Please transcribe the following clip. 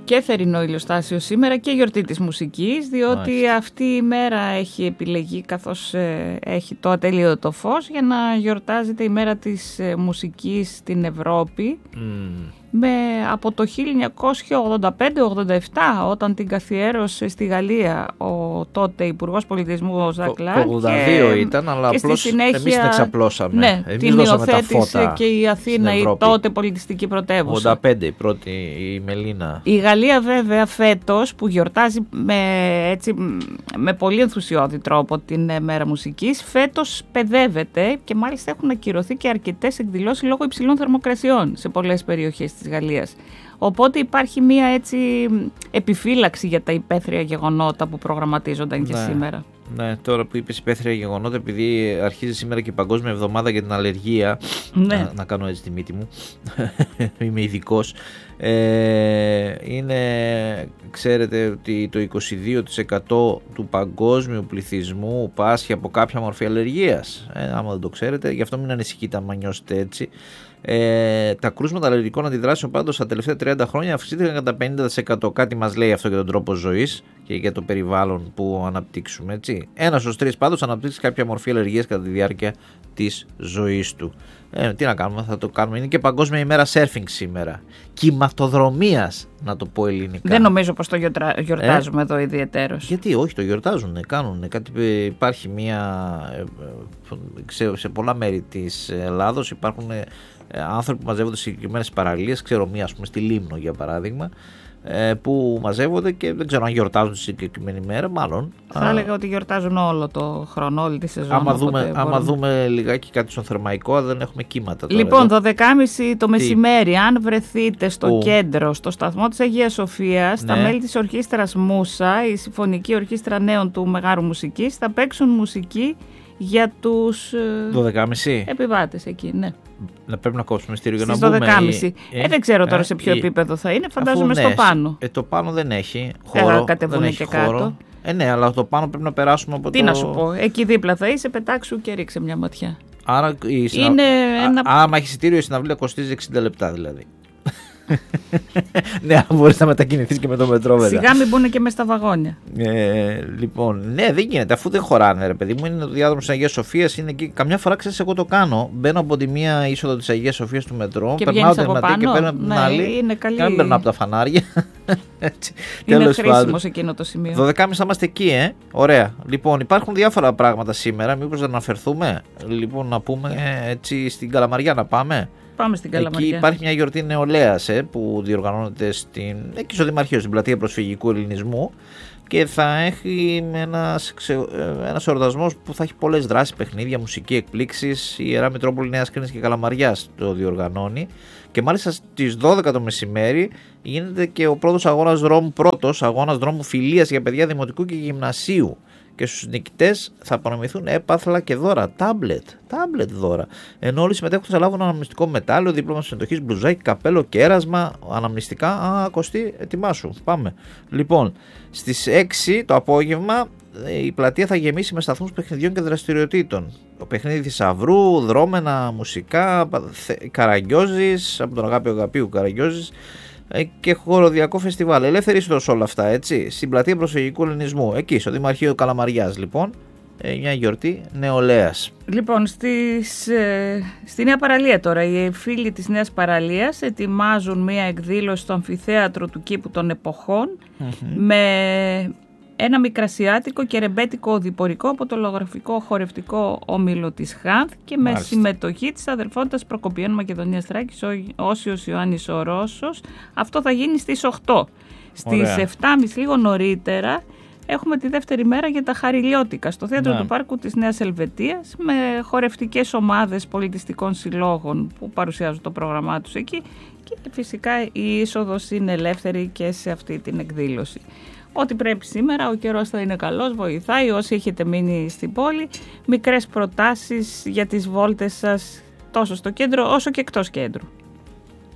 και θερινό ηλιοστάσιο σήμερα και γιορτή της μουσικής, διότι αυτή η μέρα έχει επιλεγεί, καθώς έχει το ατέλειωτο φως, για να γιορτάζεται η μέρα της μουσικής στην Ευρώπη. Από το 1985-87, όταν την καθιέρωσε στη Γαλλία ο τότε Υπουργός Πολιτισμού ο Ζακ Λάρ. Το 82 ήταν, αλλά απλώς εμείς την εξαπλώσαμε. Ναι, εμείς την υιοθέτησε και η Αθήνα, η τότε πολιτιστική πρωτεύουσα. 85 η πρώτη, η Μελίνα. Η Γαλλία βέβαια φέτος, που γιορτάζει με πολύ ενθουσιώδη τρόπο την μέρα μουσικής, φέτος παιδεύεται και μάλιστα έχουν ακυρωθεί και αρκετές εκδηλώσεις λόγω υψηλών θερμοκρασιών σε πολλές περιοχές της Γαλλίας. Οπότε υπάρχει μία επιφύλαξη για τα υπαίθρια γεγονότα που προγραμματίζονταν και σήμερα. Ναι, τώρα που είπες υπαίθρια γεγονότα, επειδή αρχίζει σήμερα και η Παγκόσμια Εβδομάδα για την Αλλεργία, να κάνω έτσι τη μύτη μου, είμαι ειδικός, ξέρετε ότι το 22% του παγκόσμιου πληθυσμού πάσχει από κάποια μορφή αλλεργίας. Άμα δεν το ξέρετε, γι' αυτό μην ανησυχείτε άμα νιώσετε έτσι. Τα κρούσματα αλλεργικών αντιδράσεων πάντως τα τελευταία 30 χρόνια αυξήθηκαν κατά 50%. Κάτι μας λέει αυτό για τον τρόπο ζωής και για το περιβάλλον που αναπτύξουμε, έτσι. 1 στους 3 πάντως αναπτύξει κάποια μορφή αλλεργίας κατά τη διάρκεια της ζωής του. Τι να κάνουμε, θα το κάνουμε. Είναι και Παγκόσμια ημέρα σέρφινγκ σήμερα. Κυματοδρομίας, να το πω ελληνικά. Δεν νομίζω πως το γιορτάζουμε εδώ ιδιαιτέρως. Γιατί όχι, το γιορτάζουν, κάνουν. Υπάρχει σε πολλά μέρη της Ελλάδος υπάρχουν άνθρωποι που μαζεύονται σε συγκεκριμένες παραλίες. Ξέρω μία, ας πούμε, στη Λίμνο για παράδειγμα, που μαζεύονται και δεν ξέρω αν γιορτάζουν τη συγκεκριμένη μέρα, μάλλον. Θα έλεγα ότι γιορτάζουν όλο το χρόνο, όλη τη σεζόν. Άμα δούμε λιγάκι κάτι στον Θερμαϊκό, δεν έχουμε κύματα τώρα. Λοιπόν, 12.30 το μεσημέρι, αν βρεθείτε στο κέντρο, στο σταθμό της Αγίας Σοφίας, τα μέλη της ορχήστρας Μούσα, η Συμφωνική Ορχήστρα Νέων του Μεγάρου Μουσικής, θα παίξουν μουσική για τους 12.30 επιβάτες εκεί, ναι. Να πρέπει να κόψουμε στήριο για να μπούμε. 12.30. Δεν ξέρω τώρα σε ποιο επίπεδο θα είναι, φαντάζομαι στο πάνω. Το πάνω δεν έχει χώρο. Κατεβούν και κάτω. Ναι, αλλά το πάνω πρέπει να περάσουμε από Τι να σου πω, εκεί δίπλα θα είσαι, πετάξου και ρίξε μια ματιά. Άρα άμα έχει εισιτήριο, η συναυλία κοστίζει 60 λεπτά δηλαδή. Ναι, αν μπορείς να μετακινηθείς και με το μετρό, βέβαια. Σιγά μην μπουν και μες στα βαγόνια. Λοιπόν, ναι, δεν γίνεται, αφού δεν χωράνε, ρε παιδί μου. Είναι το διάδρομο της Αγίας Σοφίας, είναι εκεί. Καμιά φορά, ξέρεις, εγώ το κάνω. Μπαίνω από τη μία είσοδο της Αγίας Σοφίας του μετρό, περνάω την ματιά και παίρνω από την άλλη. Είναι καλή. Και δεν παίρνω από τα φανάρια. Είναι χρήσιμο σε εκείνο το σημείο. 12.30 θα είμαστε εκεί, Ωραία. Λοιπόν, υπάρχουν διάφορα πράγματα σήμερα. Μήπως να αναφερθούμε. Λοιπόν, να πούμε έτσι στην Καλαμαριά να πάμε. Πάμε στην Καλαμαριά. Εκεί υπάρχει μια γιορτή νεολαίας που διοργανώνεται εκεί στο Δημαρχείο, στην Πλατεία Προσφυγικού Ελληνισμού, και θα έχει ένας εορτασμός που θα έχει πολλές δράσεις, παιχνίδια, μουσική, εκπλήξεις. Η Ιερά Μητρόπολη Νέας Κρίνης και Καλαμαριάς το διοργανώνει, και μάλιστα στις 12 το μεσημέρι γίνεται και ο πρώτος αγώνας δρόμου φιλίας για παιδιά δημοτικού και γυμνασίου. Και στους νικητές θα απονομηθούν έπαθλα και δώρα. Τάμπλετ δώρα. Ενώ όλοι οι συμμετέχοντες θα λάβουν αναμνηστικό μετάλλιο, δίπλωμα συμμετοχής, μπλουζάκι, καπέλο, κέρασμα, αναμνηστικά. Κωστή, ετοιμάσου. Πάμε. Λοιπόν, στις 6 το απόγευμα η πλατεία θα γεμίσει με σταθμούς παιχνιδιών και δραστηριοτήτων. Το παιχνίδι θησαυρού, δρόμενα, μουσικά, Καραγκιόζης, από τον Αγάπη Καραγκιόζης, και χοροδιακό φεστιβάλ. Ελεύθερη είσοδος όλα αυτά, έτσι. Στην Πλατεία Προσφυγικού Ελληνισμού, εκεί στο Δημαρχείο Καλαμαριάς, λοιπόν. Μια γιορτή νεολαίας. Λοιπόν, στη Νέα Παραλία τώρα, οι φίλοι της Νέας Παραλίας ετοιμάζουν μια εκδήλωση στο αμφιθέατρο του Κήπου των Εποχών, με ένα μικρασιάτικο και ρεμπέτικο οδηπορικό από το λογογραφικό χορευτικό όμιλο της ΧΑΝΘ, και με συμμετοχή της αδερφότητας Προκοπιών Μακεδονίας Θράκης, Όσιος Ιωάννης ο Ρώσος. Αυτό θα γίνει στις 8. Στις 7.30 λίγο νωρίτερα έχουμε τη δεύτερη μέρα για τα Χαριλιώτικα στο Θέατρο του Πάρκου της Νέας Ελβετίας, με χορευτικές ομάδες πολιτιστικών συλλόγων που παρουσιάζουν το πρόγραμμά τους εκεί, και φυσικά η είσοδος είναι ελεύθερη και σε αυτή την εκδήλωση. Ό,τι πρέπει σήμερα, ο καιρός θα είναι καλός, βοηθάει. Όσοι έχετε μείνει στην πόλη, μικρές προτάσεις για τις βόλτες σας τόσο στο κέντρο όσο και εκτός κέντρου.